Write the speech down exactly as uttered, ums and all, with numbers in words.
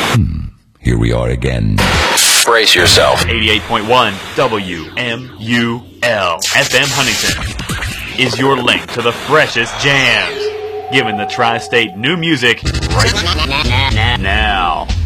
Here we are again. Brace yourself. eighty-eight point one W M U L F M Huntington is your link to the freshest jams, giving the tri-state new music right now.